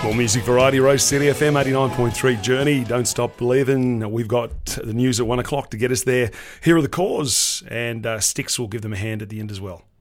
More music variety, Rose City FM 89.3 Journey. Don't stop believing. We've got the news at 1 o'clock to get us there. Here are the cause, and Styx will give them a hand at the end as well.